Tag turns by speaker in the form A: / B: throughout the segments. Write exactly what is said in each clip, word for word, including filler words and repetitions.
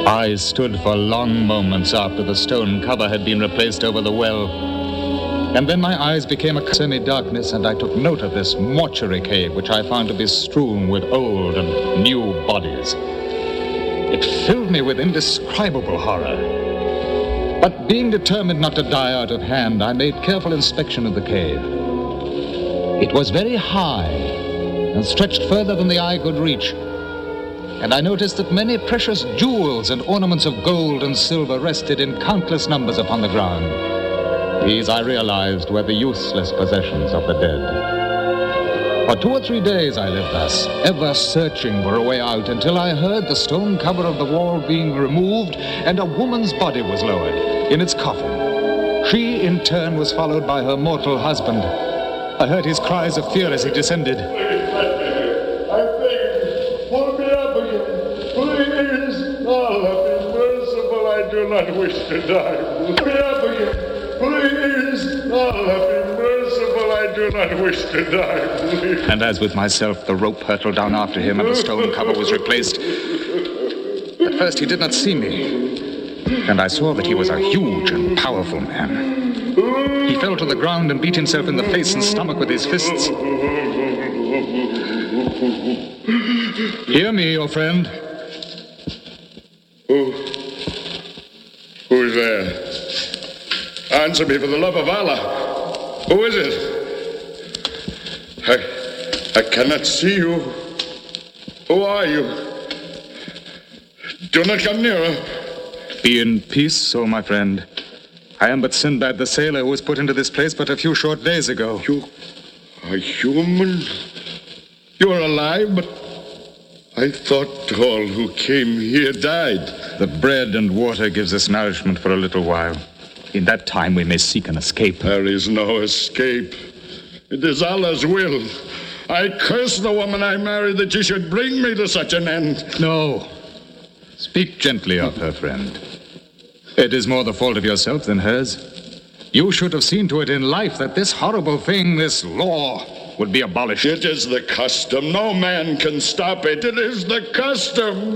A: I stood for long moments after the stone cover had been replaced over the well. And then my eyes became a semi-darkness, and I took note of this mortuary cave, which I found to be strewn with old and new bodies. It filled me with indescribable horror. But being determined not to die out of hand, I made careful inspection of the cave. It was very high and stretched further than the eye could reach. And I noticed that many precious jewels and ornaments of gold and silver rested in countless numbers upon the ground. These, I realized, were the useless possessions of the dead. For two or three days I lived thus, ever searching for a way out, until I heard the stone cover of the wall being removed and a woman's body was lowered in its coffin. She, in turn, was followed by her mortal husband. I heard his cries of fear as he descended.
B: I do not wish to die. Put me up again. Please. Allah, be merciful. I do not wish to die. Please.
A: And as with myself, the rope hurtled down after him and the stone cover was replaced. At first, he did not see me. And I saw that he was a huge and powerful man. He fell to the ground and beat himself in the face and stomach with his fists. Hear me, your friend.
B: Who? Who's there? Answer me for the love of Allah. Who is it? I, I cannot see you. Who are you? Do not come nearer.
A: Be in peace, oh my friend. I am but Sinbad the sailor who was put into this place but a few short days ago.
B: You are human? You are alive, but I thought all who came here died.
A: The bread and water gives us nourishment for a little while. In that time we may seek an escape.
B: There is no escape. It is Allah's will. I curse the woman I married that she should bring me to such an end.
A: No. Speak gently of her, friend. It is more the fault of yourself than hers. You should have seen to it in life that this horrible thing, this law, would be abolished.
B: It is the custom. No man can stop it. It is the custom.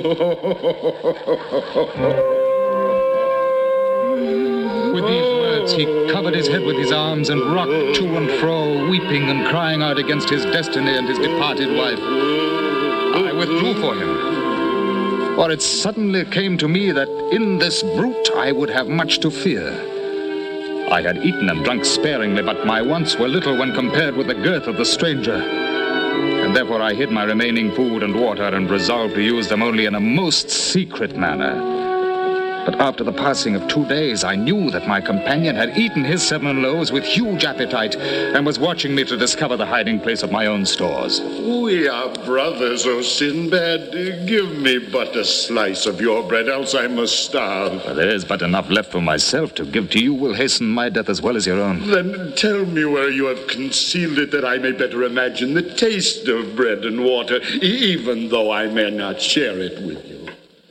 A: With these words, he covered his head with his arms and rocked to and fro, weeping and crying out against his destiny and his departed wife. I withdrew for him, for it suddenly came to me that in this brute I would have much to fear. I had eaten and drunk sparingly, but my wants were little when compared with the girth of the stranger. And therefore I hid my remaining food and water and resolved to use them only in a most secret manner. But after the passing of two days, I knew that my companion had eaten his seven loaves with huge appetite and was watching me to discover the hiding place of my own stores.
B: We are brothers, O Sinbad. Give me but a slice of your bread, else I must starve.
A: For there is but enough left for myself to give to you will hasten my death as well as your own.
B: Then tell me where you have concealed it, that I may better imagine the taste of bread and water, even though I may not share it with you.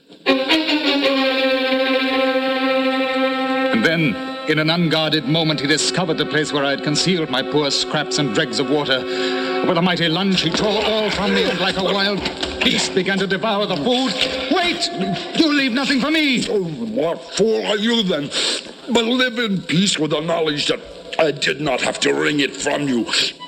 A: And then, in an unguarded moment, he discovered the place where I had concealed my poor scraps and dregs of water. With a mighty lunge, he tore all from me, and like a wild beast began to devour the food. Wait! You leave nothing for me!
C: Oh, what fool are you, then? But live in peace with the knowledge that I did not have to wring it from you.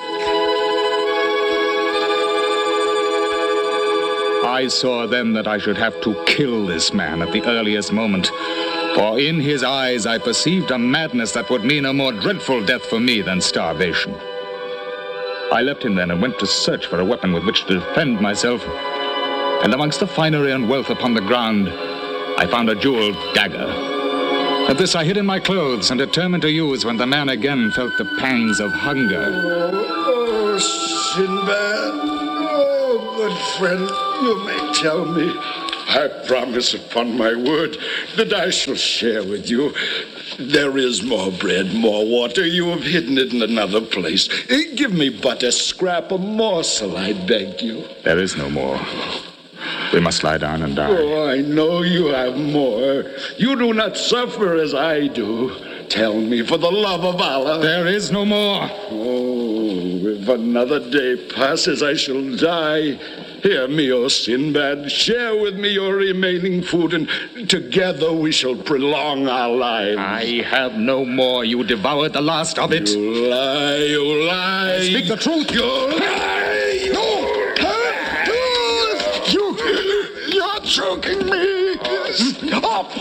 A: I saw then that I should have to kill this man at the earliest moment. For in his eyes I perceived a madness that would mean a more dreadful death for me than starvation. I left him then and went to search for a weapon with which to defend myself. And amongst the finery and wealth upon the ground, I found a jeweled dagger. And this I hid in my clothes and determined to use when the man again felt the pangs of hunger.
B: Oh, oh Sinbad. Oh, good friend, you may tell me. I promise upon my word that I shall share with you. There is more bread, more water. You have hidden it in another place. Give me but a scrap, a morsel, I beg you.
A: There is no more. We must lie down and die.
B: Oh, I know you have more. You do not suffer as I do. Tell me, for the love of Allah.
A: There is no more.
B: Oh, if another day passes, I shall die. Hear me, O Sinbad. Share with me your remaining food, and together we shall prolong our lives.
A: I have no more. You devoured the last of it.
B: You lie, you lie.
A: Speak the truth.
B: You lie. You lie. You, you're choking me. Stop.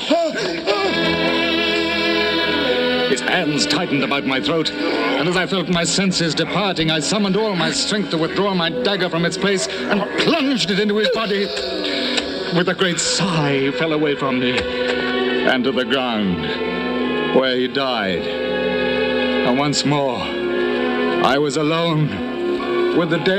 A: His hands tightened about my throat, and as I felt my senses departing, I summoned all my strength to withdraw my dagger from its place and plunged it into his body. With a great sigh, he fell away from me and to the ground, where he died. And once more, I was alone with the dead.